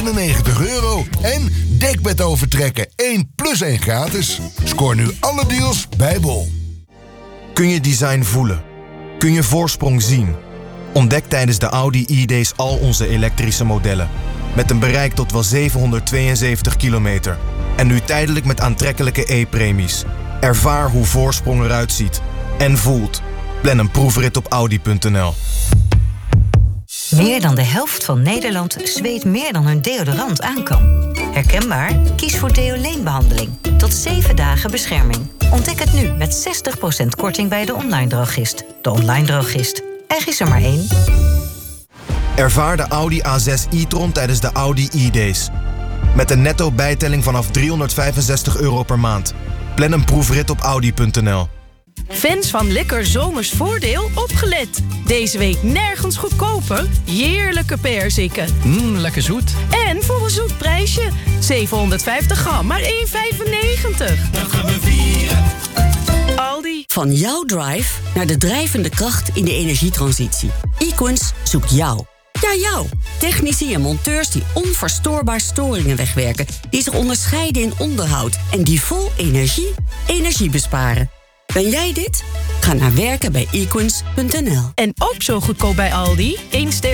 €99. En dekbed overtrekken 1 + 1 gratis. Scoor nu alle deals bij Bol. Kun je design voelen? Kun je voorsprong zien? Ontdek tijdens de Audi E-Days al onze elektrische modellen. Met een bereik tot wel 772 kilometer. En nu tijdelijk met aantrekkelijke e-premies. Ervaar hoe voorsprong eruit ziet. En voelt. Plan een proefrit op Audi.nl. Meer dan de helft van Nederland zweet meer dan hun deodorant aan kan. Herkenbaar? Kies voor Deoleen-behandeling. Tot 7 dagen bescherming. Ontdek het nu met 60% korting bij de online drogist. De online drogist. Er is er maar één. Ervaar de Audi A6 e-tron tijdens de Audi e-Days. Met een netto bijtelling vanaf €365 per maand. Plan een proefrit op Audi.nl. Fans van Lekker Zomers Voordeel, opgelet. Deze week nergens goedkoper. Heerlijke perziken. Lekker zoet. En voor een zoet prijsje. 750 gram, maar €1,95. Dat gaan we vieren. Aldi. Van jouw drive naar de drijvende kracht in de energietransitie. Equans zoekt jou. Ja, jou. Technici en monteurs die onverstoorbaar storingen wegwerken. Die zich onderscheiden in onderhoud. En die vol energie besparen. Ben jij dit? Ga naar werken bij Equans.nl. En ook zo goedkoop bij Aldi. 1 ster